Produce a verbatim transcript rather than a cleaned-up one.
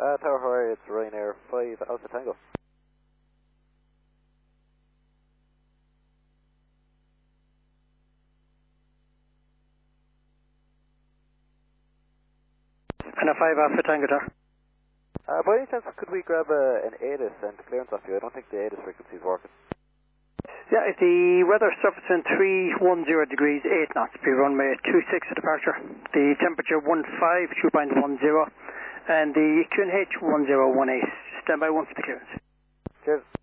Uh, Tower Hawaii, it's Ryanair five Alpha Tango. And a five Alpha Tango there. Uh, by any chance, could we grab uh, an A D I S and clearance off you? I don't think the A D I S frequency is working. Yeah, if the weather surfacing three one zero degrees, eight knots, be runway two six for departure. The temperature one five, two point one zero, and the Q N H one zero one eight. Stand by one for the clearance. Cheers.